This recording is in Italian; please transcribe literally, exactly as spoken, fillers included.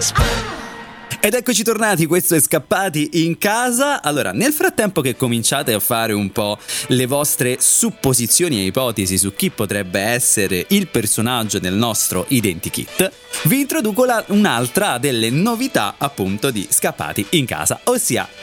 Ed eccoci tornati, questo è Scappati in casa. Allora, nel frattempo che cominciate a fare un po' le vostre supposizioni e ipotesi su chi potrebbe essere il personaggio del nostro identikit, vi introduco la, un'altra delle novità appunto di Scappati in casa, ossia